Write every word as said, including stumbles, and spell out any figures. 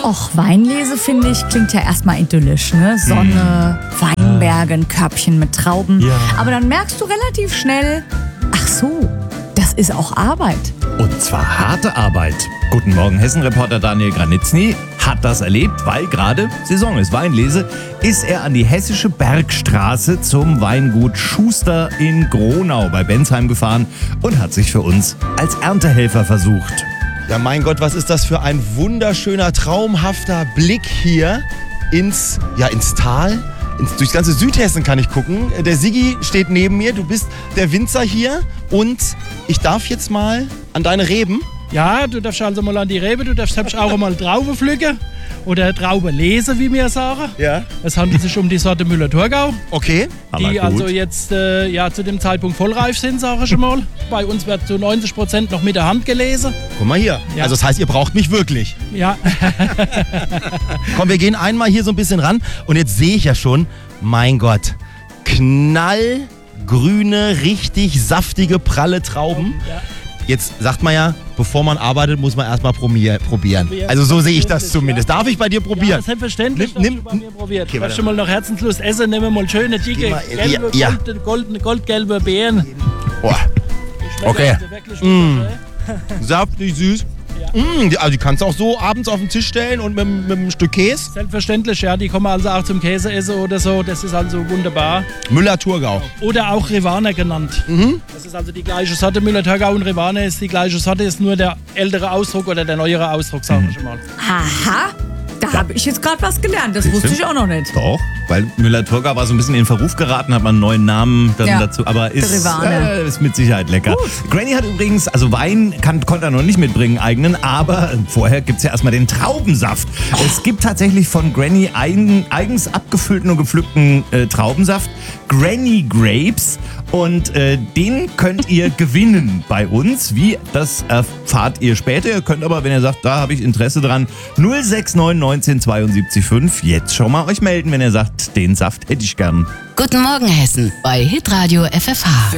Och, Weinlese, finde ich, klingt ja erstmal idyllisch, ne? Sonne, Weinberge, ein Körbchen mit Trauben. Ja. Aber dann merkst du relativ schnell, ach so, das ist auch Arbeit. Und zwar harte Arbeit. Guten Morgen, Hessen-Reporter Daniel Granitzny hat das erlebt, weil gerade Saison ist, Weinlese, ist er an die Hessische Bergstraße zum Weingut Schuster in Gronau bei Bensheim gefahren und hat sich für uns als Erntehelfer versucht. Ja, mein Gott, was ist das für ein wunderschöner, traumhafter Blick hier ins, ja, ins Tal. Ins, durchs ganze Südhessen kann ich gucken. Der Sigi steht neben mir, du bist der Winzer hier und ich darf jetzt mal an deine Reben. Ja, du darfst also mal an die Rebe, du darfst selbst auch mal Trauben pflücken oder Trauben lesen, wie wir sagen. Ja. Es handelt sich um die Sorte Müller-Thurgau, Okay. Aber die gut. also jetzt äh, ja, zu dem Zeitpunkt vollreif sind, sage ich schon mal. Bei uns wird zu neunzig Prozent noch mit der Hand gelesen. Guck mal hier. Ja. Also das heißt, ihr braucht mich wirklich. Ja, Komm, wir gehen einmal hier so ein bisschen ran und jetzt sehe ich ja schon, mein Gott, knallgrüne, richtig saftige, pralle Trauben. ja. Jetzt sagt man ja, bevor man arbeitet, muss man erstmal probier- probieren. Probieren. Also so sehe ich das Ja. zumindest. Darf ich bei dir Ja, probieren? selbstverständlich, Nimm- nimm- dass du bei mir probiert. Okay, Du warte darfst schon mal nach Herzenslust essen, nehmen wir mal schöne, dicke, Geh mal- gelbe, ja, ja. goldene, goldene, goldgelbe Beeren. Boah, Die schmecken Okay. also wirklich Mm. wunderschön. saftig, süß. Ja. Mm, die, also die kannst du auch so abends auf den Tisch stellen und mit, mit einem Stück Käse. Selbstverständlich, ja, die kommen also auch zum Käse essen oder so, das ist also wunderbar. Müller-Thurgau. Oder auch Rivaner genannt. Mhm. Das ist also die gleiche Sorte, Müller-Thurgau und Rivaner ist die gleiche Sorte, ist nur der ältere Ausdruck oder der neuere Ausdruck, sage ich mal. Aha, da habe ich jetzt gerade was gelernt. Das wusste ich auch noch nicht. Doch, weil Müller-Thurgau war so ein bisschen in den Verruf geraten, hat man einen neuen Namen dann Ja. dazu, aber ist, Rivane. äh, ist mit Sicherheit lecker. Granny hat übrigens, also Wein kann, konnte er noch nicht mitbringen, eigenen, aber vorher gibt es ja erstmal den Traubensaft. Es gibt tatsächlich von Granny einen eigens abgefüllten und gepflückten äh, Traubensaft, Granny Grapes, und äh, den könnt ihr gewinnen bei uns. Wie, das erfahrt ihr später. Ihr könnt aber, wenn ihr sagt, da habe ich Interesse dran, null sechs neun neunzehn zweiundsiebzig fünf jetzt schon mal euch melden, wenn ihr sagt, den Saft hätte ich gern. Guten Morgen Hessen bei Hitradio F F H.